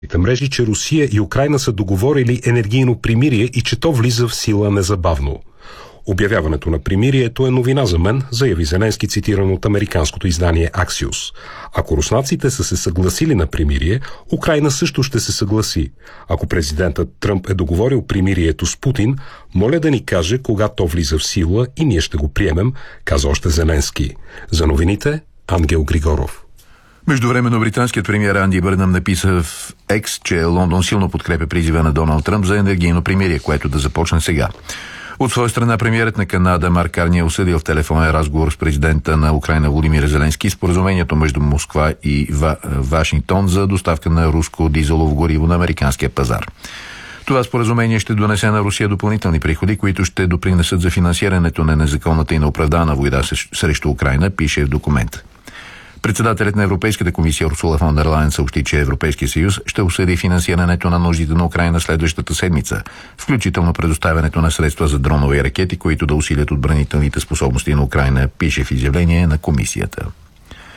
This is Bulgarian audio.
мрежи, че Русия и Украйна са договорили енергийно примирие и че то влиза в сила незабавно. Обявяването на примирието е новина за мен, заяви Зеленски, цитиран от американското издание Axios. Ако руснаците са се съгласили на примирие, Украйна също ще се съгласи. Ако президентът Тръмп е договорил примирието с Путин, моля да ни каже кога то влиза в сила и ние ще го приемем, каза още Зеленски. За новините Ангел Григоров. Междувременно британският премиер Анди Бърнъм написа в Екс, че Лондон силно подкрепя призива на Доналд Тръмп за енергийно примирие, което да започне сега. От своя страна премиерът на Канада Марк Карни е осъдил в телефонен разговор с президента на Украйна Володимир Зеленски споразумението между Москва и Вашингтон за доставка на руско дизелово гориво на американския пазар. Това споразумение ще донесе на Русия допълнителни приходи, които ще допринесат за финансирането на незаконната и неоправдана война срещу Украйна, пише в документ. Председателят на Европейската комисия Урсула фон дер Лайен съобщи, че Европейския съюз ще обсъди финансирането на нуждите на Украйна следващата седмица, включително предоставянето на средства за дронове и ракети, които да усилят отбранителните способности на Украйна, пише в изявление на комисията.